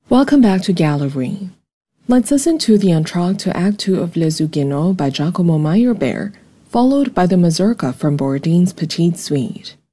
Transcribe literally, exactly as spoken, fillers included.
Welcome back to Gallery. Let's listen to the entr'acte to Act two of Les Huguenots by Giacomo Meyerbeer, followed by the mazurka from Borodin's Petite Suite.